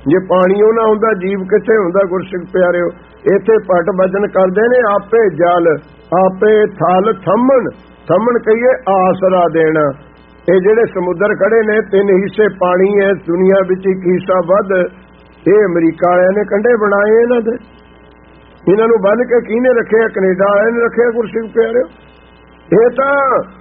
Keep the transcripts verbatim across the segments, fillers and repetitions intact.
ਜੇ ਪਾਣੀ ਉਹ ਨਾ ਹੁੰਦਾ ਜੀਵ ਕਿੱਥੇ ਹੁੰਦਾ। ਗੁਰਸਿੱਖ ਪਿਆਰਿਓ, ਇੱਥੇ ਭੱਟ ਬਚਨ ਕਰਦੇ ਨੇ, ਆਪੇ ਜਲ ਆਪੇ ਥਲ ਥੰਮਣ, ਥੰਮਣ ਕਹੀਏ ਆਸਰਾ ਦੇਣਾ। ਇਹ ਜਿਹੜੇ ਸਮੁੰਦਰ ਖੜੇ ਨੇ, ਤਿੰਨ ਹਿੱਸੇ ਪਾਣੀ ਹੈ ਦੁਨੀਆ ਵਿੱਚ, ਇੱਕ ਹਿੱਸਾ ਵੱਧ ਇਹ ਅਮਰੀਕਾ ਵਾਲਿਆਂ ਨੇ ਕੰਢੇ ਬਣਾਏ ਇਹਨਾਂ ਦੇ। ਇਹਨਾਂ ਨੂੰ ਬੰਨ ਕੇ ਕਿਹਨੇ ਰੱਖਿਆ? ਕੈਨੇਡਾ ਵਾਲਿਆਂ ਨੇ ਰੱਖਿਆ। ਗੁਰਸਿੱਖ ਪਿਆਰਿਓ, ਇਹ ਤਾਂ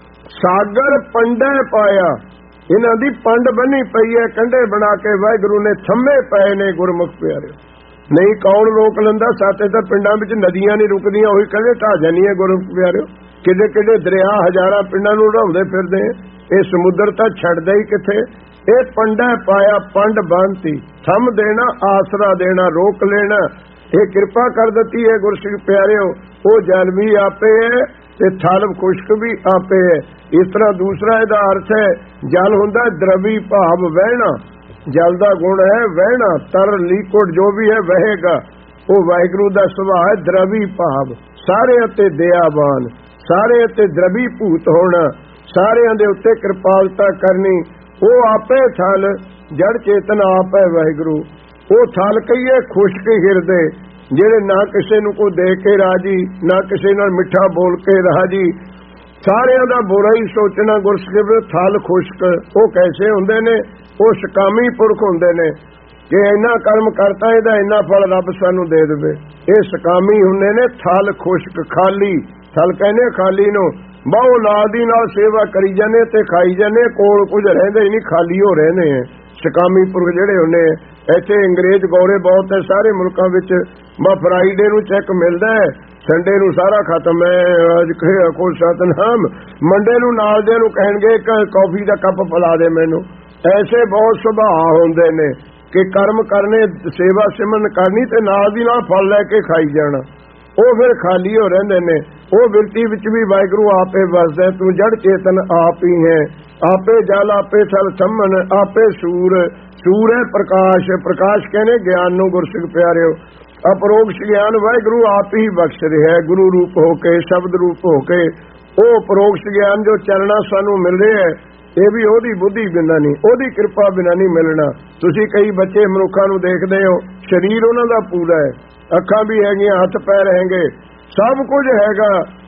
ਸਾਗਰ ਪੰਡਾ ਪਾਇਆ, ਇਹਨਾਂ ਦੀ ਪੰਡ ਬੰਨੀ ਪਈ ਹੈ, ਕੰਢੇ ਬਣਾ ਕੇ ਵਾਹਿਗੁਰੂ ਨੇ ਥੰਮੇ ਪਏ ਨੇ। ਗੁਰਮੁਖ ਪਿਆਰਿਓ, ਨਹੀਂ ਕੌਣ ਰੋਕ ਲੈਂਦਾ? ਸਾਤੇ ਤਾਂ ਪਿੰਡਾਂ ਵਿੱਚ ਨਦੀਆਂ ਨਹੀਂ ਰੁਕਦੀਆਂ, ਉਹੀ ਕਹਿੰਦੇ ਢਾਹ ਜਾਂਦੀਆਂ। ਗੁਰਮੁਖ ਪਿਆਰਿਓ, ਕਿਤੇ ਕਿਤੇ ਦਰਿਆ ਹਜ਼ਾਰਾਂ ਪਿੰਡਾਂ ਨੂੰ ਢਾਉਂਦੇ ਫਿਰਦੇ। ਇਹ ਸਮੁੰਦਰ ਤਾਂ ਛੱਡਦਾ ਹੀ ਕਿੱਥੇ। ਇਹ ਪੰਡਾ ਪਾਇਆ, ਪੰਡ ਬੰਨਤੀ, ਥੰਮ ਦੇਣਾ, ਆਸਰਾ ਦੇਣਾ, ਰੋਕ ਲੈਣਾ। ਇਹ ਕਿਰਪਾ ਕਰ ਦਿੱਤੀ ਹੈ ਗੁਰਸਿੱਖ ਪਿਆਰਿਓ। ਉਹ ਜਲ ਵੀ ਆਪੇ ਹੈ ਤੇ ਥਲ ਖੁਸ਼ਕ ਵੀ ਆਪੇ ਹੈ। ਇਸ ਤਰ੍ਹਾਂ ਦੂਸਰਾ ਇਹਦਾ ਅਰਥ ਹੈ, ਜਲ ਹੁੰਦਾ ਦਰਵੀ ਭਾਵ ਵਹਿਣਾ, ਜਲ ਦਾ ਗੁਣ ਹੈ ਵਹਿਣਾ, ਤਰ ਲੀਕੁਡ ਜੋ ਵੀ ਹੈ ਵਹੇਗਾ। ਉਹ ਵਾਹਿਗੁਰੂ ਦਾ ਸੁਭਾਅ ਹੈ ਦਰਵੀ ਭਾਵ, ਸਾਰਿਆਂ ਤੇ ਦਇਆਵਾਨ, ਸਾਰਿਆਂ ਤੇ ਦਰਵੀ ਭੂਤ ਹੋਣਾ, ਸਾਰਿਆਂ ਦੇ ਉੱਤੇ ਕਿਰਪਾਲਤਾ ਕਰਨੀ। ਉਹ ਆਪੇ ਥਲ, ਜੜ ਚੇਤਨ ਆਪ ਹੈ ਵਾਹਿਗੁਰੂ। ਉਹ ਥਲ ਕਹੀਏ ਖੁਸ਼ਕ ਹਿਰਦੇ, ਜਿਹੜੇ ਨਾ ਕਿਸੇ ਨੂੰ ਕੋਈ ਦੇ ਕੇ ਰਾਜੀ, ਨਾ ਕਿਸੇ ਨਾਲ ਮਿੱਠਾ ਬੋਲ ਕੇ ਰਾਜੀ, ਸਾਰਿਆਂ ਦਾ ਬੁਰਾ ਹੀ ਸੋਚਣਾ। ਗੁਰਸਿੱਖ ਥਲ ਖੁਸ਼ਕ ਉਹ ਕੈਸੇ ਹੁੰਦੇ ਨੇ? ਉਹ ਸ਼ਕਾਮੀ ਪੁਰਖ ਹੁੰਦੇ ਨੇ ਕਿ ਇੰਨਾ ਕਰਮ ਕਰਤਾ, ਇਹਦਾ ਇੰਨਾ ਫਲ ਰੱਬ ਸਾਨੂੰ ਦੇ ਦੇਵੇ। ਇਹ ਸ਼ਕਾਮੀ ਹੁੰਦੇ ਨੇ। ਥਲ ਖੁਸ਼ਕ ਖਾਲੀ, ਥਲ ਕਹਿੰਦੇ ਖਾਲੀ ਨੂੰ। ਬਹੁ ਨਾਲ ਦੀ ਨਾਲ ਸੇਵਾ ਕਰੀ ਜਾਂਦੇ ਤੇ ਖਾਈ ਜਾਂਦੇ, ਕੋਲ ਕੁਝ ਰਹਿੰਦੇ ਨਹੀਂ, ਖਾਲੀ ਹੋ ਰਹੇ ਨੇ ਸ਼ਕਾਮੀ ਪੁਰਖ ਜਿਹੜੇ ਹੁੰਦੇ। ਇੱਥੇ ਅੰਗਰੇਜ਼ ਗੋਰੇ ਬਹੁਤ ਹੈ ਸਾਰੇ ਮੁਲਕਾਂ ਵਿੱਚ। ਬਾ ਫਰਾਈਡੇ ਨੂੰ ਚੈੱਕ ਮਿਲਦਾ ਹੈ, ਸੰਡੇ ਨੂੰ ਸਾਰਾ ਖਤਮ ਹੈ। ਅੱਜ ਕੋਈ ਸਤਨਾਮ, ਮੰਡੇ ਨੂੰ ਨਾਲ ਦੇ ਨੂੰ ਕਹਿਣਗੇ ਇੱਕ ਕੌਫੀ ਦਾ ਕੱਪ ਪਿਲਾ ਦੇ ਮੈਨੂੰ। ਐਸੇ ਬਹੁਤ ਸੁਭਾਅ ਹੁੰਦੇ ਨੇ ਕਿ ਕਰਮ ਕਰਨੇ, ਸੇਵਾ ਸਿਮਰਨ ਕਰਨੀ ਤੇ ਨਾਲ ਦੀ ਨਾਲ ਫਲ ਲੈ ਕੇ ਖਾਈ ਜਾਣਾ। ਉਹ ਫਿਰ ਖਾਲੀ ਹੋ ਰਹਿੰਦੇ ਨੇ। ਉਹ ਬਿਰਤੀ ਵਿੱਚ ਵੀ ਵਾਹਿਗੁਰੂ ਆਪੇ ਵਸਦਾ। ਤੂੰ ਜੜ ਚੇਤਨ ਆਪ ਹੀ ਹੈ, ਆਪੇ ਜਲ ਆਪੇ ਥਲ ਥੰਮਣ, ਆਪੇ ਸੂਰ, ਸੂਰ ਹੈ ਪ੍ਰਕਾਸ਼। ਪ੍ਰਕਾਸ਼ ਕਹਿੰਦੇ ਗਿਆਨ ਨੂੰ। ਗੁਰਸਿੱਖ ਪਿਆਰਿਓ, ਅਪਰੋਕਸ਼ ਗਿਆਨ ਵਾਹਿਗੁਰੂ ਆਪ ਹੀ ਬਖਸ਼ ਰਿਹਾ ਹੈ, ਗੁਰੂ ਰੂਪ ਹੋ ਕੇ, ਸ਼ਬਦ ਰੂਪ ਹੋ ਕੇ। ਉਹ ਅਪਰੋਕਸ਼ ਗਿਆਨ ਜੋ ਚਲਣਾ ਸਾਨੂੰ ਮਿਲ ਰਿਹਾ ਹੈ, ਇਹ ਵੀ ਉਹਦੀ ਬੁੱਧੀ ਬਿਨਾਂ ਨਹੀਂ, ਉਹਦੀ ਕਿਰਪਾ ਬਿਨਾਂ ਨਹੀਂ ਮਿਲਣਾ। ਤੁਸੀਂ ਕਈ ਬੱਚੇ ਮਨੁੱਖਾਂ ਨੂੰ ਦੇਖਦੇ ਹੋ, ਸਰੀਰ ਉਹਨਾਂ ਦਾ ਪੂਰਾ ਹੈ, ਅੱਖਾਂ ਵੀ ਹੈਗੀਆਂ, ਹੱਥ ਪੈਰ ਹੈਗੇ, ਸਭ ਕੁਝ ਹੈਗਾ,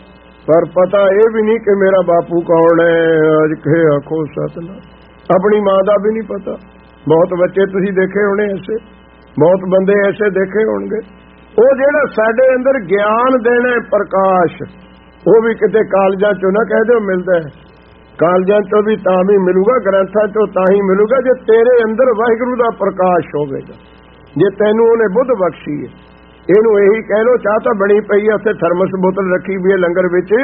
ਪਰ ਪਤਾ ਇਹ ਵੀ ਨਹੀਂ ਕਿ ਮੇਰਾ ਬਾਪੂ ਕੌਣ ਹੈ। ਅੱਜ ਕਹੇ ਆਖੋ ਸਤਨਾਮ, ਆਪਣੀ ਮਾਂ ਦਾ ਵੀ ਨਹੀਂ ਪਤਾ। ਬਹੁਤ ਬੱਚੇ ਤੁਸੀਂ ਦੇਖੇ ਹੋਣੇ ਐਸੇ, ਬਹੁਤ ਬੰਦੇ ਐਸੇ ਦੇਖੇ ਹੋਣਗੇ। ਉਹ ਜਿਹੜਾ ਸਾਡੇ ਅੰਦਰ ਗਿਆਨ ਦੇਣਾ ਪ੍ਰਕਾਸ਼, ਉਹ ਵੀ ਕਿਤੇ ਕਾਲਜਾਂ ਚੋਂ ਨਾ ਕਹਿ ਦਿਓ ਮਿਲਦਾ ਹੈ। ਕਾਲਜਾਂ ਚੋਂ ਵੀ ਤਾਂ ਵੀ ਮਿਲੂਗਾ, ਗ੍ਰੰਥਾਂ ਚੋਂ ਤਾਂ ਹੀ ਮਿਲੂਗਾ ਜੇ ਤੇਰੇ ਅੰਦਰ ਵਾਹਿਗੁਰੂ ਦਾ ਪ੍ਰਕਾਸ਼ ਹੋਵੇਗਾ, ਜੇ ਤੈਨੂੰ ਉਹਨੇ ਬੁੱਧ ਬਖਸ਼ੀ ਹੈ। ਇਹਨੂੰ ਇਹੀ ਕਹਿ ਲੋ, ਚਾਹ ਤਾਂ ਬਣੀ ਪਈ ਹੈ, ਉੱਥੇ ਥਰਮਸ ਬੋਤਲ ਰੱਖੀ ਵੀ ਹੈ ਲੰਗਰ ਵਿੱਚ,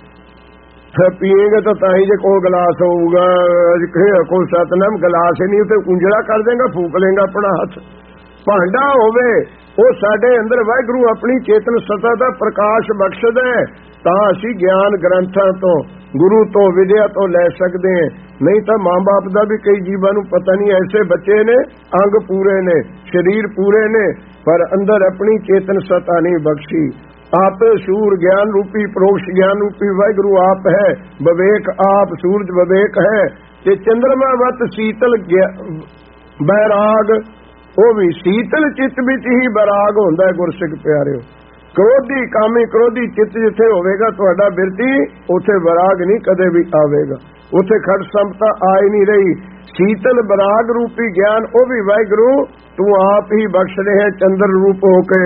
ਪੀਏਗਾ ਤਾਂ ਤਾਂ ਹੀ ਜੇ ਕੋਈ ਗਲਾਸ ਹੋਊਗਾ। ਕੋਈ ਸਤਨਾਮ, ਗਲਾਸ ਹੀ ਨਹੀਂ, ਉੱਥੇ ਕੁੰਜੜਾ ਕਰ ਦੇਗਾ, ਫੂਕ ਲੇਗਾ ਆਪਣਾ ਹੱਥ। ਭਾਂਡਾ ਹੋਵੇ, ਉਹ ਸਾਡੇ ਅੰਦਰ ਵਾਹਿਗੁਰੂ ਆਪਣੀ ਚੇਤਨ ਸਤਾ ਦਾ ਪ੍ਰਕਾਸ਼ ਬਖਸ਼ਦਾ ਹੈ, ਤਾਂ ਅਸੀਂ ਗਿਆਨ ਗ੍ਰੰਥਾਂ ਤੋਂ, ਗੁਰੂ ਤੋਂ, ਵਿਦਿਆ ਤੋਂ ਲੈ ਸਕਦੇ ਹਾਂ। ਨਹੀਂ ਤਾਂ ਮਾਂ ਬਾਪ ਦਾ ਵੀ ਕਈ ਜੀਵਾਂ ਨੂੰ ਪਤਾ ਨਹੀਂ। ਐਸੇ ਬੱਚੇ ਨੇ, ਅੰਗ ਪੂਰੇ ਨੇ, ਸਰੀਰ ਪੂਰੇ ਨੇ, ਪਰ ਅੰਦਰ ਆਪਣੀ ਚੇਤਨ ਸਤਾ ਨਹੀਂ ਬਖਸ਼ੀ। ਆਪੇ ਸੂਰ ਗਿਆਨ ਰੂਪੀ, ਪ੍ਰੋਕਸ਼ ਗਿਆਨ ਰੂਪੀ ਵਾਹਿਗੁਰੂ ਆਪ ਹੈ। ਵਿਵੇਕ ਆਪ, ਸੂਰਜ ਵਿਵੇਕ ਹੈ, ਤੇ ਚੰਦਰਮਾ ਵੱਤ ਸੀਤਲ ਬੈਰਾਗ, ਉਹ ਵੀ ਸੀਤਲ ਚਿੱਤ ਵਿੱਚ ਹੀ ਬੈਰਾਗ ਹੁੰਦਾ ਹੈ। ਗੁਰਸਿੱਖ ਪਿਆਰਿਓ, ਕ੍ਰੋਧੀ ਕਾਮੀ ਕ੍ਰੋਧੀ ਚਿੱਤ ਜਿੱਥੇ ਹੋਵੇਗਾ ਤੁਹਾਡਾ ਬਿਰਤੀ, ਉੱਥੇ ਬੈਰਾਗ ਨਹੀਂ ਕਦੇ ਵੀ ਆਵੇਗਾ, ਉੱਥੇ ਖੜ ਸੰਪਤਾ ਆ ਹੀ ਨਹੀਂ ਰਹੀ। ਸੀਤਲ ਬੈਰਾਗ ਰੂਪੀ ਗਿਆਨ ਉਹ ਵੀ ਵਾਹਿਗੁਰੂ ਤੂੰ ਆਪ ਹੀ ਬਖਸ਼ ਰਿਹਾ, ਚੰਦਰ ਰੂਪ ਹੋ ਕੇ।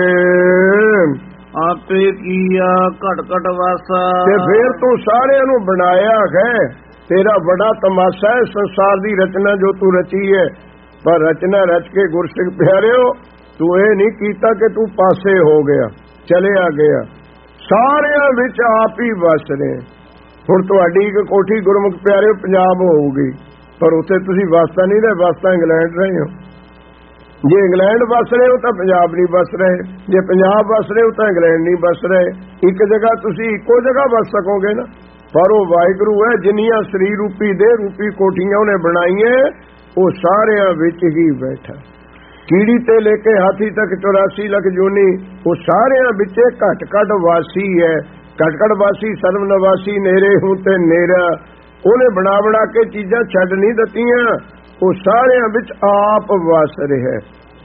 ਆਪੇ ਕੀਆ ਘਟ ਘਟ ਵਾਸਾ, ਤੇ ਫੇਰ ਤੂੰ ਸਾਰਿਆਂ ਨੂੰ ਬਣਾਇਆ ਹੈ। ਤੇਰਾ ਬੜਾ ਤਮਾਸ਼ਾ ਹੈ ਸੰਸਾਰ ਦੀ ਰਚਨਾ ਜੋ ਤੂੰ ਰਚੀ ਹੈ। ਪਰ ਰਚਨਾ ਰਚ ਕੇ ਗੁਰਸਿੱਖ ਪਿਆਰਿਓ, ਤੂੰ ਇਹ ਨਹੀਂ ਕੀਤਾ ਕਿ ਤੂੰ ਪਾਸੇ ਹੋ ਗਿਆ, ਚਲਿਆ ਗਿਆ, ਸਾਰਿਆਂ ਵਿੱਚ ਆਪ ਹੀ ਵਸ ਰਹੇ। ਹੁਣ ਤੁਹਾਡੀ ਇੱਕ ਕੋਠੀ ਗੁਰਮੁਖ ਪਿਆਰਿਓ ਪੰਜਾਬ ਹੋਊਗੀ, ਪਰ ਉੱਥੇ ਤੁਸੀਂ ਵਸਤਾ ਨਹੀਂ ਰਹੇ, ਵਸਤਾ ਇੰਗਲੈਂਡ ਰਹੇ ਹੋ। ਜੇ ਇੰਗਲੈਂਡ ਵਸ ਰਹੇ ਹੋ ਤਾਂ ਪੰਜਾਬ ਨਹੀਂ ਵਸ ਰਹੇ, ਜੇ ਪੰਜਾਬ ਵਸ ਰਹੇ ਹੋ ਤਾਂ ਇੰਗਲੈਂਡ ਨਹੀਂ ਵਸ ਰਹੇ। ਇੱਕ ਜਗ੍ਹਾ ਤੁਸੀਂ ਇੱਕੋ ਜਗ੍ਹਾ ਵਸ ਸਕੋਗੇ ਨਾ। ਪਰ ਉਹ ਵਾਹਿਗੁਰੂ ਹੈ, ਜਿੰਨੀਆਂ ਸਰੀਰ ਰੂਪੀ ਦੇਹ ਰੂਪੀ ਕੋਠੀਆਂ ਉਹਨੇ ਬਣਾਈਆਂ, ਉਹ ਸਾਰਿਆਂ ਵਿੱਚ ਹੀ ਬੈਠਾ। ਕੀੜੀ ਤੇ ਲੈ ਕੇ ਹਾਥੀ ਤੱਕ ਚੁਰਾਸੀ ਲੱਖ ਜੂਨੀ, ਉਹ ਸਾਰਿਆਂ ਵਿੱਚ ਘਟ ਘਟ ਵਾਸੀ ਹੈ। ਘਟ ਘਟ ਵਾਸੀ ਸਰਵ ਨਿਵਾਸੀ, ਨੇਰੇ ਹੂੰ ਤੇ ਨੇਰਾ। ਉਹਨੇ ਬਣਾ ਬਣਾ ਕੇ ਚੀਜ਼ਾਂ ਛੱਡ ਨਹੀਂ ਦਿੱਤੀਆਂ, ਉਹ ਸਾਰਿਆਂ ਵਿੱਚ ਆਪ ਵਸ ਰਿਹਾ।